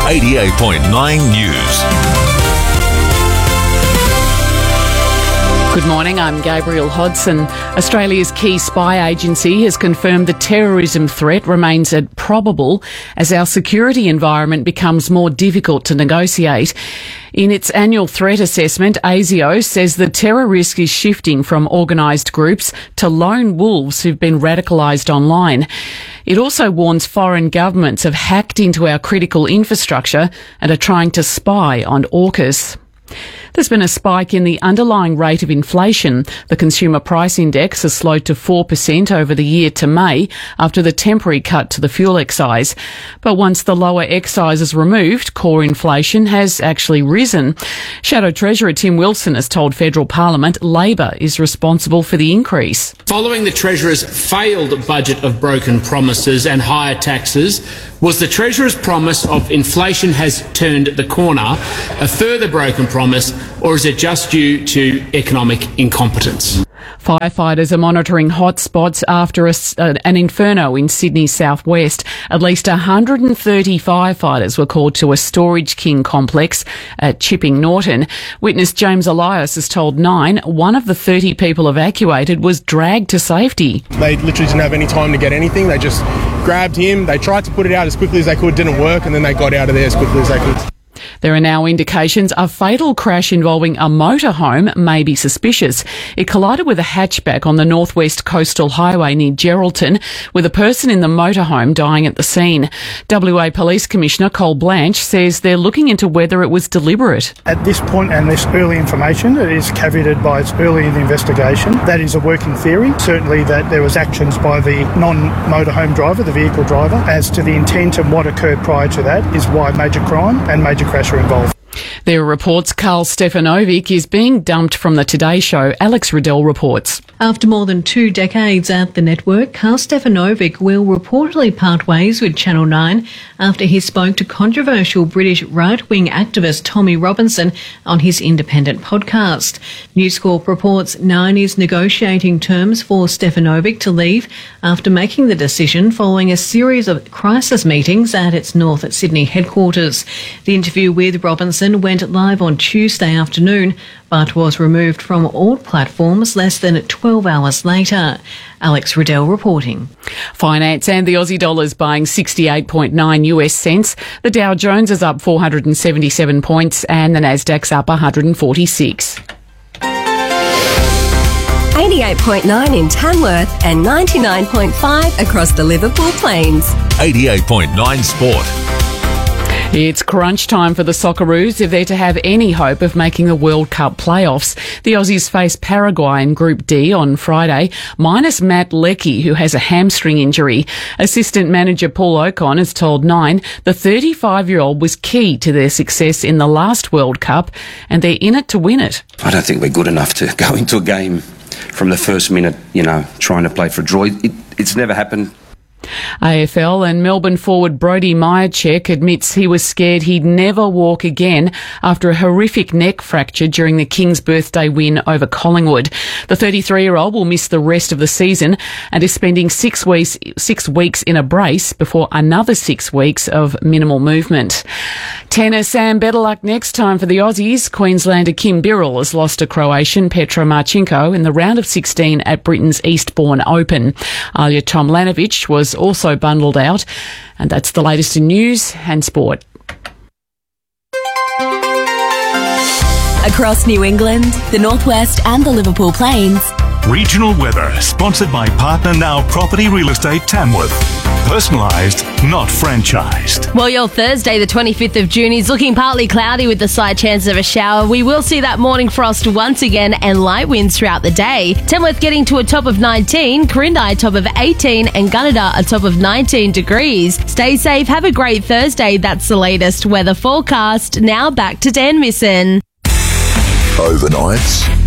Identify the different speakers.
Speaker 1: 88.9 News.
Speaker 2: Good morning, I'm Gabriel Hodson. Australia's key spy agency has confirmed the terrorism threat remains probable as our security environment becomes more difficult to negotiate. In its annual threat assessment, ASIO says the terror risk is shifting from organised groups to lone wolves who've been radicalised online. It also warns foreign governments have hacked into our critical infrastructure and are trying to spy on AUKUS. There's been a spike in the underlying rate of inflation. The Consumer Price Index has slowed to 4% over the year to May after the temporary cut to the fuel excise. But once the lower excise is removed, core inflation has actually risen. Shadow Treasurer Tim Wilson has told Federal Parliament Labor is responsible for the increase.
Speaker 3: Following the Treasurer's failed budget of broken promises and higher taxes, was the Treasurer's promise of inflation has turned the corner a further broken promise, or is it just due to economic incompetence?
Speaker 2: Firefighters are monitoring hotspots after an inferno in Sydney's southwest. At least 130 firefighters were called to a Storage King complex at Chipping Norton. Witness James Elias has told Nine one of the 30 people evacuated was dragged to safety.
Speaker 4: They literally didn't have any time to get anything. They just grabbed him. They tried to put it out as quickly as they could. Didn't work, and then they got out of there as quickly as they could.
Speaker 2: There are now indications a fatal crash involving a motorhome may be suspicious. It collided with a hatchback on the northwest coastal highway near Geraldton, with a person in the motorhome dying at the scene. WA Police Commissioner Cole Blanche says they're looking into whether it was deliberate.
Speaker 5: At this point and this early information, it is caveated by it's early in the investigation. That is a working theory. Certainly that there was actions by the non-motorhome driver, the vehicle driver. As to the intent and what occurred prior to that is why major crime and major crash are involved.
Speaker 2: There are reports Karl Stefanovic is being dumped from the Today Show. Alex Riddell reports.
Speaker 6: After more than 2 decades at the network, Karl Stefanovic will reportedly part ways with Channel 9 after he spoke to controversial British right-wing activist Tommy Robinson on his independent podcast. News Corp reports 9 is negotiating terms for Stefanovic to leave after making the decision following a series of crisis meetings at its North Sydney headquarters. The interview with Robinson went live on Tuesday afternoon, but was removed from all platforms less than 12 hours later. Alex Riddell reporting.
Speaker 2: Finance and the Aussie dollar's buying 68.9 US cents. The Dow Jones is up 477 points and the Nasdaq's up 146.
Speaker 7: 88.9 in Tamworth and 99.5 across the Liverpool Plains.
Speaker 1: 88.9 Sport.
Speaker 2: It's crunch time for the Socceroos if they're to have any hope of making the World Cup playoffs. The Aussies face Paraguay in Group D on Friday, minus Matt Leckie, who has a hamstring injury. Assistant manager Paul Ocon has told Nine the 35-year-old was key to their success in the last World Cup, and they're in it to win it.
Speaker 8: I don't think we're good enough to go into a game from the first minute, trying to play for a draw. It's never happened.
Speaker 2: AFL and Melbourne forward Brodie Mihocek admits he was scared he'd never walk again after a horrific neck fracture during the Kings' birthday win over Collingwood. The 33-year-old will miss the rest of the season and is spending 6 weeks in a brace before another 6 weeks of minimal movement. Tennis and better luck next time for the Aussies. Queenslander Kim Birrell has lost to Croatian Petra Marchenko in the round of 16 at Britain's Eastbourne Open. Alja Tomljanovic was also bundled out. And that's the latest in news and sport.
Speaker 7: Across New England, the Northwest and the Liverpool Plains.
Speaker 1: Regional weather sponsored by Partner Now Property Real Estate Tamworth. Personalised, not franchised.
Speaker 9: Well, your Thursday, the 25th of June, is looking partly cloudy with the slight chance of a shower. We will see that morning frost once again and light winds throughout the day. Tamworth getting to a top of 19, Corindi a top of 18 and Gunnedah a top of 19 degrees. Stay safe, have a great Thursday. That's the latest weather forecast. Now back to Dan Misson.
Speaker 1: Overnights